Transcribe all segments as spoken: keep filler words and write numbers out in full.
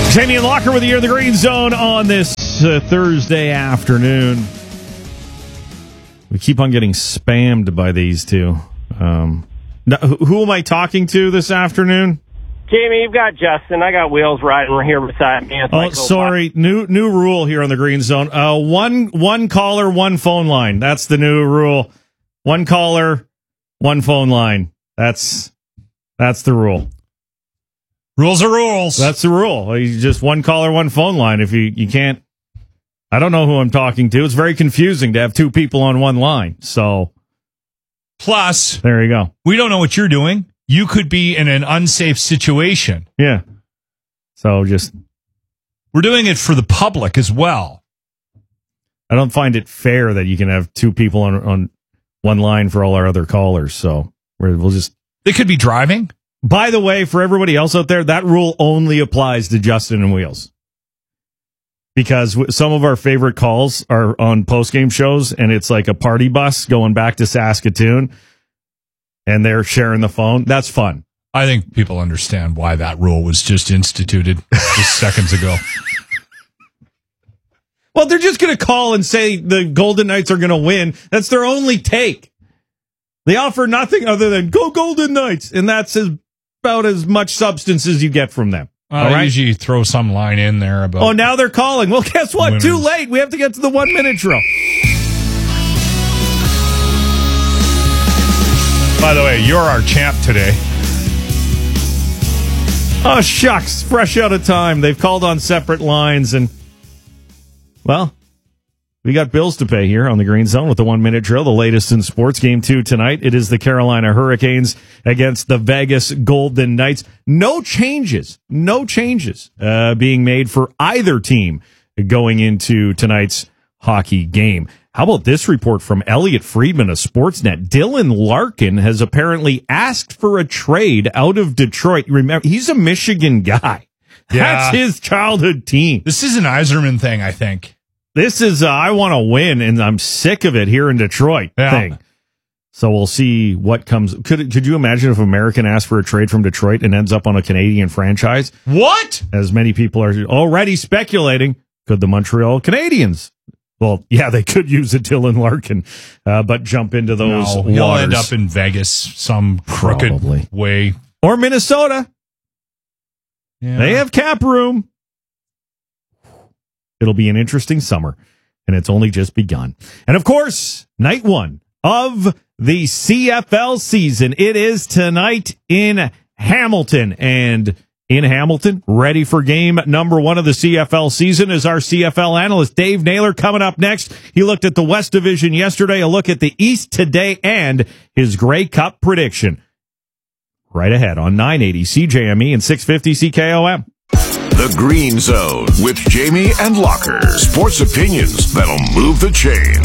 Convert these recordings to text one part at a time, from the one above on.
Jamie and Locker with you in the Green Zone on this uh, Thursday afternoon. We keep on getting spammed by these two. Um, now, who am I talking to this afternoon? Jamie, you've got Justin. I got Wheels riding here beside me. It's oh, like sorry. New new rule here on the Green Zone. Uh, one one caller, one phone line. That's the new rule. One caller, one phone line. That's that's the rule. Rules are rules. That's the rule. You just one caller, one phone line. If you, you can't, I don't know who I'm talking to. It's very confusing to have two people on one line. So, plus, there you go. We don't know what you're doing. You could be in an unsafe situation. Yeah. So just, we're doing it for the public as well. I don't find it fair that you can have two people on on one line for all our other callers. So we're, we'll just. They could be driving. By the way, for everybody else out there, that rule only applies to Justin and Wheels. Because some of our favorite calls are on post-game shows, and it's like a party bus going back to Saskatoon, and they're sharing the phone. That's fun. I think people understand why that rule was just instituted just seconds ago. Well, they're just going to call and say the Golden Knights are going to win. That's their only take. They offer nothing other than go Golden Knights, and that's as about as much substance as you get from them. Uh, all right? Usually throw some line in there about. Oh, now they're calling. Well, guess what? Women's. Too late. We have to get to the one minute drill. By the way, you're our champ today. Oh, shucks. Fresh out of time. They've called on separate lines, and, well, we got bills to pay here on the Green Zone with the one-minute drill, the latest in sports. Game two tonight. It is the Carolina Hurricanes against the Vegas Golden Knights. No changes, no changes uh, being made for either team going into tonight's hockey game. How about this report from Elliot Friedman of Sportsnet? Dylan Larkin has apparently asked for a trade out of Detroit. Remember, he's a Michigan guy. Yeah. That's his childhood team. This is an Yzerman thing, I think. This is, uh, I want to win, and I'm sick of it here in Detroit yeah. thing. So we'll see what comes. Could could you imagine if American asked for a trade from Detroit and ends up on a Canadian franchise? What? As many people are already speculating, could the Montreal Canadiens? Well, yeah, they could use a Dylan Larkin, uh, but jump into those no, waters. He'll end up in Vegas some crooked Probably. way. Or Minnesota. Yeah. They have cap room. It'll be an interesting summer, and it's only just begun. And, of course, night one of the C F L season. It is tonight in Hamilton. And in Hamilton, ready for game number one of the C F L season, is our C F L analyst, Dave Naylor, coming up next. He looked at the West Division yesterday, a look at the East today, and his Grey Cup prediction. Right ahead on nine eighty C J M E and six fifty C K O M. The Green Zone with Jamie and Locker. Sports opinions that'll move the chains.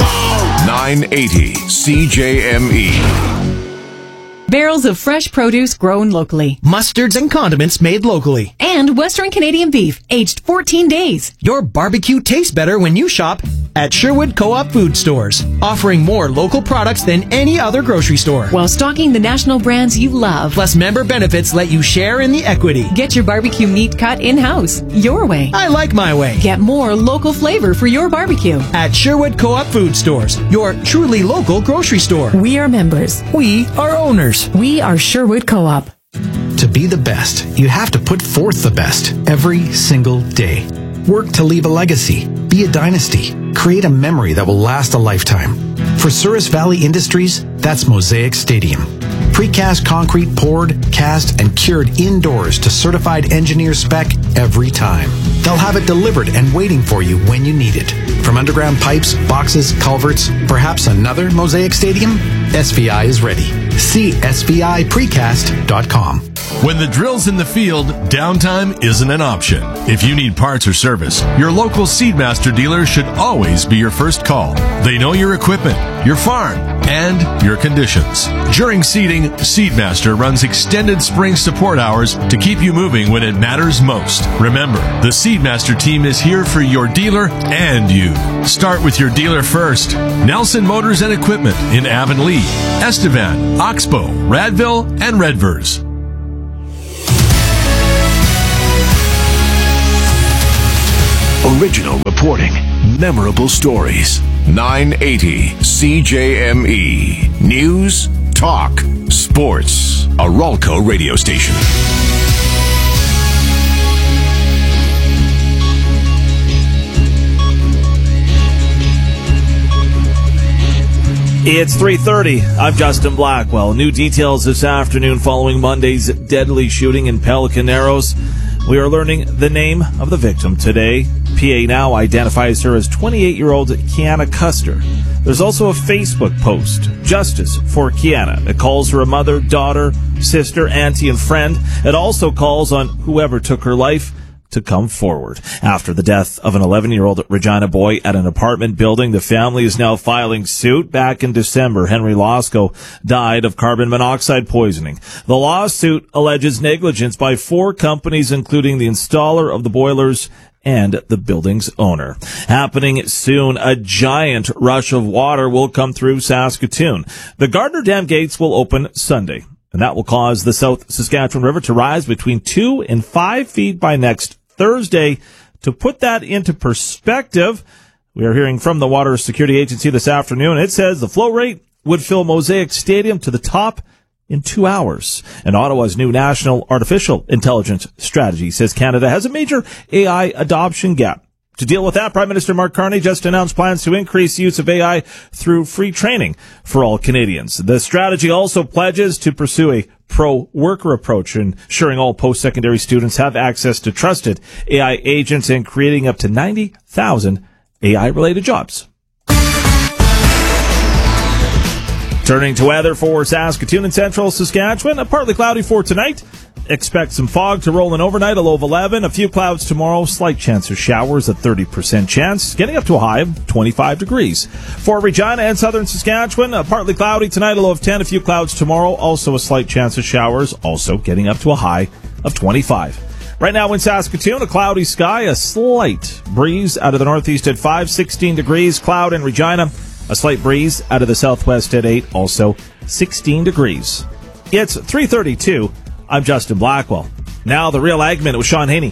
nine eighty C J M E. Barrels of fresh produce grown locally. Mustards and condiments made locally. And Western Canadian beef, aged fourteen days. Your barbecue tastes better when you shop at Sherwood Co-op Food Stores, offering more local products than any other grocery store. While stocking the national brands you love. Plus, member benefits let you share in the equity. Get your barbecue meat cut in-house, your way. I like my way. Get more local flavor for your barbecue. At Sherwood Co-op Food Stores, your truly local grocery store. We are members. We are owners. We are Sherwood Co-op. To be the best, you have to put forth the best every single day. Work to leave a legacy, be a dynasty, create a memory that will last a lifetime. For Souris Valley Industries, that's Mosaic Stadium. Precast concrete poured, cast, and cured indoors to certified engineer spec every time. They'll have it delivered and waiting for you when you need it. From underground pipes, boxes, culverts, perhaps another Mosaic Stadium? S V I is ready. See S V I precast dot com. When the drill's in the field, downtime isn't an option. If you need parts or service, your local Seedmaster dealer should always be your first call. They know your equipment, your farm, and your conditions. During seeding, Seedmaster runs extended spring support hours to keep you moving when it matters most. Remember, the Seedmaster team is here for your dealer and you. Start with your dealer first. Nelson Motors and Equipment in Avonlea, Estevan, Oxbow, Radville, and Redvers. Original reporting. Memorable stories. nine eighty C J M E. News, talk, sports. A Ralco radio station. It's three thirty. I'm Justin Blackwell. New details this afternoon following Monday's deadly shooting in Pelican Narrows. We are learning the name of the victim today. P A now identifies her as twenty-eight-year-old Kiana Custer. There's also a Facebook post, Justice for Kiana. It calls her a mother, daughter, sister, auntie, and friend. It also calls on whoever took her life to come forward. After the death of an eleven-year-old Regina boy at an apartment building, the family is now filing suit. Back in December, Henry Losco died of carbon monoxide poisoning. The lawsuit alleges negligence by four companies, including the installer of the boilers and the building's owner. Happening soon, a giant rush of water will come through Saskatoon. The Gardner Dam gates will open Sunday, and that will cause the South Saskatchewan River to rise between two and five feet by next Thursday. To put that into perspective, we are hearing from the Water Security Agency this afternoon. It says the flow rate would fill Mosaic Stadium to the top in two hours. And Ottawa's new National Artificial Intelligence Strategy says Canada has a major A I adoption gap. To deal with that, Prime Minister Mark Carney just announced plans to increase the use of A I through free training for all Canadians. The strategy also pledges to pursue a pro-worker approach, ensuring all post-secondary students have access to trusted A I agents and creating up to ninety thousand A I-related jobs. Turning to weather for Saskatoon and central Saskatchewan, partly cloudy for tonight. Expect some fog to roll in overnight, a low of eleven. A few clouds tomorrow, slight chance of showers, a thirty percent chance, getting up to a high of twenty-five degrees. For Regina and southern Saskatchewan, partly cloudy tonight, a low of ten. A few clouds tomorrow, also a slight chance of showers, also getting up to a high of twenty-five. Right now in Saskatoon, a cloudy sky, a slight breeze out of the northeast at five, sixteen degrees. Cloud in Regina, a slight breeze out of the southwest at eight, also sixteen degrees. It's three thirty-two. I'm Justin Blackwell. Now the Real Ag Minute with Sean Haney.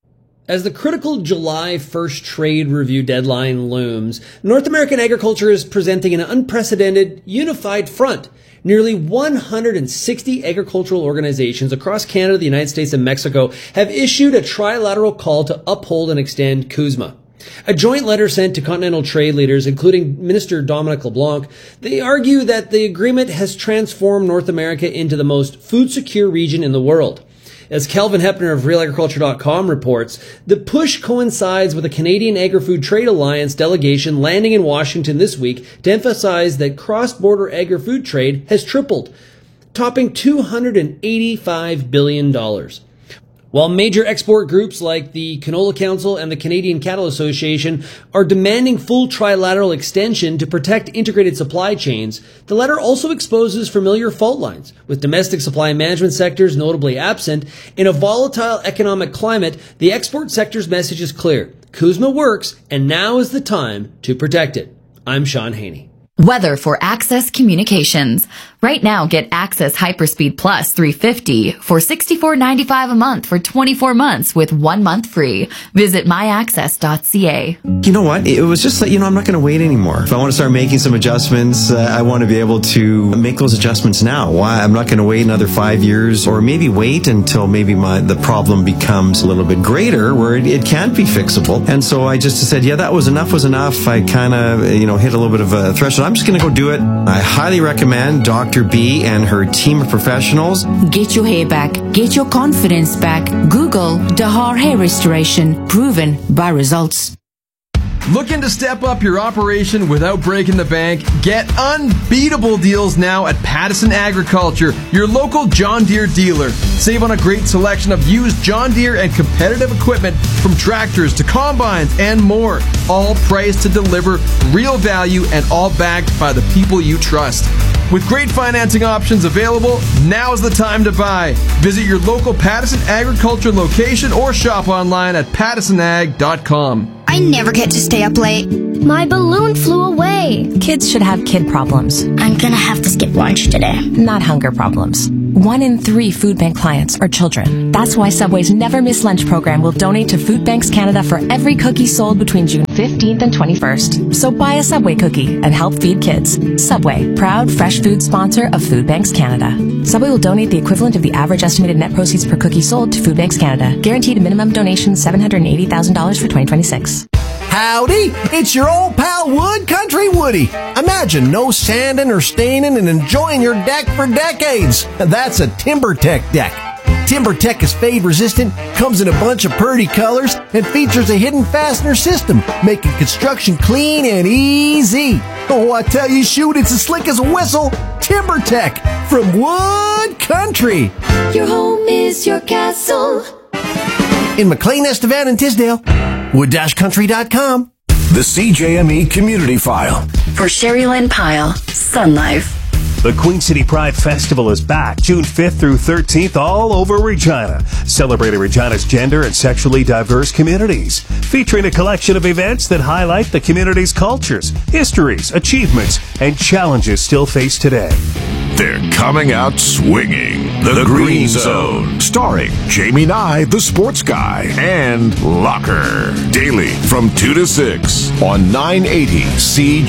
As the critical July first trade review deadline looms, North American agriculture is presenting an unprecedented, unified front. Nearly one hundred sixty agricultural organizations across Canada, the United States, and Mexico have issued a trilateral call to uphold and extend CUSMA. A joint letter sent to continental trade leaders, including Minister Dominic LeBlanc, they argue that the agreement has transformed North America into the most food-secure region in the world. As Calvin Hepner of real agriculture dot com reports, the push coincides with a Canadian Agri-Food Trade Alliance delegation landing in Washington this week to emphasize that cross-border agri-food trade has tripled, topping two hundred eighty-five billion dollars. While major export groups like the Canola Council and the Canadian Cattle Association are demanding full trilateral extension to protect integrated supply chains, the letter also exposes familiar fault lines, with domestic supply management sectors notably absent. In a volatile economic climate, the export sector's message is clear. CUSMA works, and now is the time to protect it. I'm Sean Haney. Weather for Access Communications. Right now, get Access Hyperspeed Plus three fifty for sixty-four ninety-five a month for twenty-four months with one month free. Visit my access dot c a. You know what? It was just like, you know, I'm not going to wait anymore. If I want to start making some adjustments, uh, I want to be able to make those adjustments now. Why? I'm not going to wait another five years or maybe wait until maybe my the problem becomes a little bit greater where it, it can't be fixable. And so I just said, yeah, that was enough was enough. I kind of, you know, hit a little bit of a threshold. I'm just going to go do it. I highly recommend Doctor B and her team of professionals. Get your hair back. Get your confidence back. Google Dahar Hair Restoration. Proven by results. Looking to step up your operation without breaking the bank? Get unbeatable deals now at Pattison Agriculture, your local John Deere dealer. Save on a great selection of used John Deere and competitive equipment from tractors to combines and more. All priced to deliver real value and all backed by the people you trust. With great financing options available, now's the time to buy. Visit your local Pattison Agriculture location or shop online at pattison ag dot com. I never get to stay up late. My balloon flew away. Kids should have kid problems. I'm gonna have to skip lunch today. Not hunger problems. One in three food bank clients are children. That's why Subway's Never Miss Lunch program will donate to Food Banks Canada for every cookie sold between June fifteenth and twenty-first. So buy a Subway cookie and help feed kids. Subway, proud fresh food sponsor of Food Banks Canada. Subway will donate the equivalent of the average estimated net proceeds per cookie sold to Food Banks Canada. Guaranteed minimum donation seven hundred eighty thousand dollars for twenty twenty-six. Howdy, it's your old pal Wood Country Woody. Imagine no sanding or staining and enjoying your deck for decades. That's a TimberTech deck. TimberTech is fade resistant, comes in a bunch of pretty colors, and features a hidden fastener system, making construction clean and easy. Oh, I tell you, shoot, it's as slick as a whistle. TimberTech from Wood Country. Your home is your castle. In McLean, Estevan, and Tisdale. wood dash country dot com. The C J M E Community File. For Sherry Lynn Pyle, Sun Life. The Queen City Pride Festival is back June fifth through thirteenth all over Regina, celebrating Regina's gender and sexually diverse communities, featuring a collection of events that highlight the community's cultures, histories, achievements, and challenges still faced today. They're coming out swinging. The, the Green, Green Zone. Zone. Starring Jamie Nye, the sports guy, and Locker. Daily from two to six on nine eighty C J.